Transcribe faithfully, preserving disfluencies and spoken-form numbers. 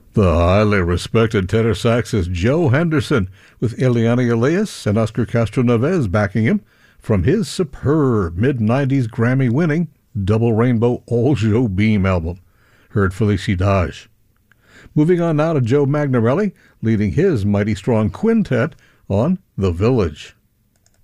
The highly respected tenor saxist Joe Henderson, with Eliana Elias and Oscar Castro Neves backing him, from his superb mid nineties Grammy-winning Double Rainbow All Joe Beam album, heard Felicidade. Moving on now to Joe Magnarelli, leading his mighty strong quintet on The Village.